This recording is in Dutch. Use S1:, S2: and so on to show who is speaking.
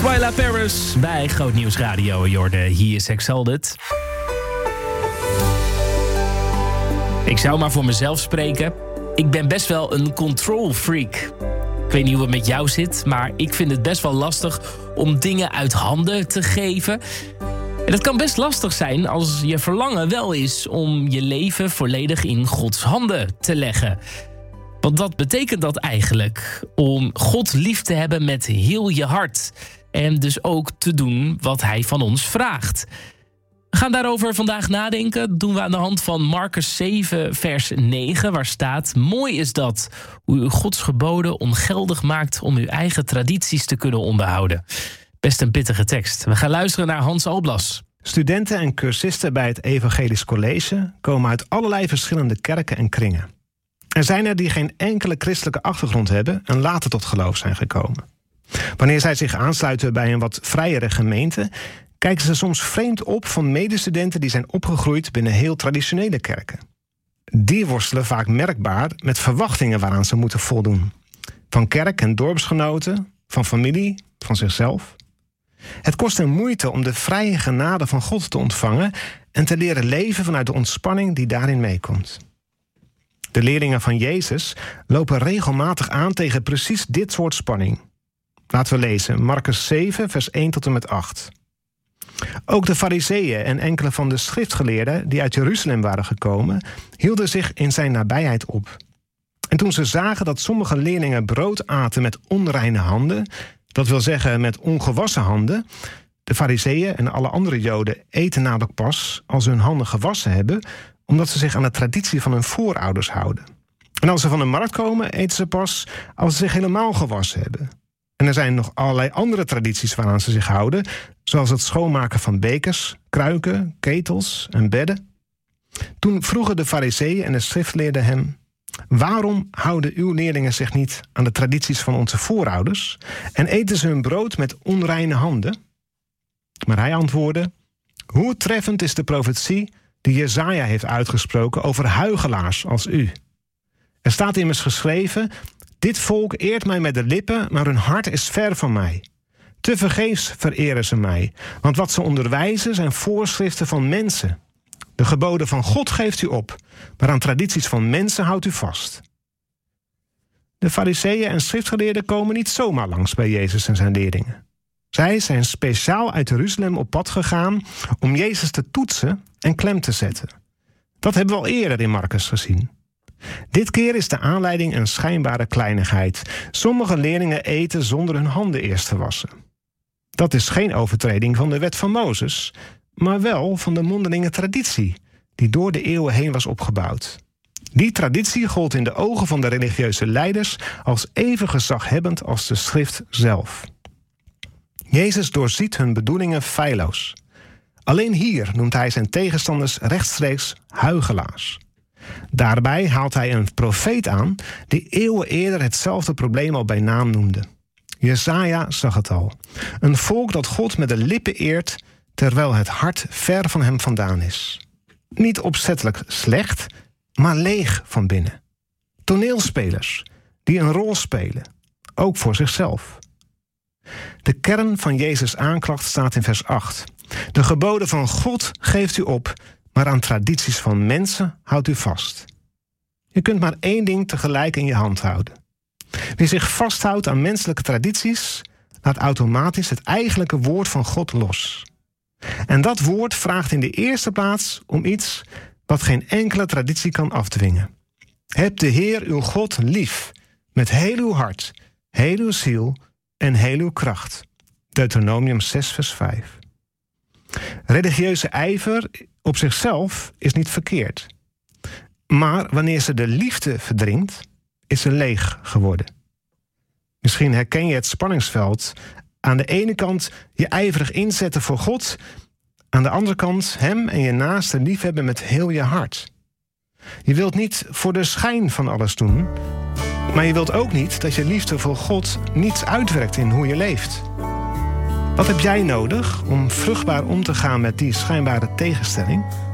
S1: Twyla Paris bij Groot Nieuws Radio. Jorde, He Is Exalted. Ik zou maar voor mezelf spreken. Ik ben best wel een control freak. Ik weet niet hoe het met jou zit, maar ik vind het best wel lastig om dingen uit handen te geven. En dat kan best lastig zijn als je verlangen wel is om je leven volledig in Gods handen te leggen. Want wat betekent dat eigenlijk? Om God lief te hebben met heel je hart. En dus ook te doen wat hij van ons vraagt. We gaan daarover vandaag nadenken. Dat doen we aan de hand van Marcus 7 vers 9. Waar staat: mooi is dat, hoe u Gods geboden ongeldig maakt om uw eigen tradities te kunnen onderhouden. Best een pittige tekst. We gaan luisteren naar Hans Alblas.
S2: Studenten en cursisten bij het Evangelisch College komen uit allerlei verschillende kerken en kringen. Er zijn er die geen enkele christelijke achtergrond hebben en later tot geloof zijn gekomen. Wanneer zij zich aansluiten bij een wat vrijere gemeente, kijken ze soms vreemd op van medestudenten die zijn opgegroeid binnen heel traditionele kerken. Die worstelen vaak merkbaar met verwachtingen waaraan ze moeten voldoen. Van kerk- en dorpsgenoten, van familie, van zichzelf. Het kost hen moeite om de vrije genade van God te ontvangen en te leren leven vanuit de ontspanning die daarin meekomt. De leerlingen van Jezus lopen regelmatig aan tegen precies dit soort spanning. Laten we lezen, Marcus 7, vers 1 tot en met 8. Ook de Farizeeën en enkele van de schriftgeleerden die uit Jeruzalem waren gekomen, hielden zich in zijn nabijheid op. En toen ze zagen dat sommige leerlingen brood aten met onreine handen, dat wil zeggen met ongewassen handen. De Farizeeën en alle andere Joden eten namelijk pas als ze hun handen gewassen hebben, omdat ze zich aan de traditie van hun voorouders houden. En als ze van de markt komen, eten ze pas als ze zich helemaal gewassen hebben. En er zijn nog allerlei andere tradities waaraan ze zich houden, zoals het schoonmaken van bekers, kruiken, ketels en bedden. Toen vroegen de Farizeeën en de schriftgeleerden hem: waarom houden uw leerlingen zich niet aan de tradities van onze voorouders en eten ze hun brood met onreine handen? Maar hij antwoordde: hoe treffend is de profetie die Jesaja heeft uitgesproken over huichelaars als u. Er staat immers geschreven: dit volk eert mij met de lippen, maar hun hart is ver van mij. Tevergeefs vereren ze mij, want wat ze onderwijzen zijn voorschriften van mensen. De geboden van God geeft u op, maar aan tradities van mensen houdt u vast. De Farizeeën en schriftgeleerden komen niet zomaar langs bij Jezus en zijn leerlingen. Zij zijn speciaal uit Jeruzalem op pad gegaan om Jezus te toetsen en klem te zetten. Dat hebben we al eerder in Marcus gezien. Dit keer is de aanleiding een schijnbare kleinigheid. Sommige leerlingen eten zonder hun handen eerst te wassen. Dat is geen overtreding van de wet van Mozes, maar wel van de mondelinge traditie die door de eeuwen heen was opgebouwd. Die traditie gold in de ogen van de religieuze leiders als even gezaghebbend als de schrift zelf. Jezus doorziet hun bedoelingen feilloos. Alleen hier noemt hij zijn tegenstanders rechtstreeks huichelaars. Daarbij haalt hij een profeet aan die eeuwen eerder hetzelfde probleem al bij naam noemde. Jesaja zag het al. Een volk dat God met de lippen eert, terwijl het hart ver van hem vandaan is. Niet opzettelijk slecht, maar leeg van binnen. Toneelspelers die een rol spelen, ook voor zichzelf. De kern van Jezus' aanklacht staat in vers 8. De geboden van God geeft u op, maar aan tradities van mensen houdt u vast. Je kunt maar één ding tegelijk in je hand houden. Wie zich vasthoudt aan menselijke tradities, laat automatisch het eigenlijke woord van God los. En dat woord vraagt in de eerste plaats om iets wat geen enkele traditie kan afdwingen. Heb de Heer uw God lief, met heel uw hart, heel uw ziel en heel uw kracht. Deuteronomium 6 vers 5. Religieuze ijver op zichzelf is niet verkeerd. Maar wanneer ze de liefde verdringt, is ze leeg geworden. Misschien herken je het spanningsveld. Aan de ene kant je ijverig inzetten voor God, aan de andere kant hem en je naaste liefhebben met heel je hart. Je wilt niet voor de schijn van alles doen, maar je wilt ook niet dat je liefde voor God niets uitwerkt in hoe je leeft. Wat heb jij nodig om vruchtbaar om te gaan met die schijnbare tegenstelling?